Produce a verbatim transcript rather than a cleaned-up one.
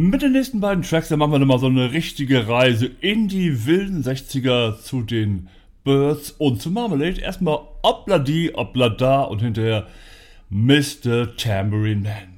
Mit den nächsten beiden Tracks, da machen wir nochmal so eine richtige Reise in die wilden sechziger zu den Birds und zu Marmalade. Erstmal Obla di, Obla da und hinterher Mister Tambourine Man.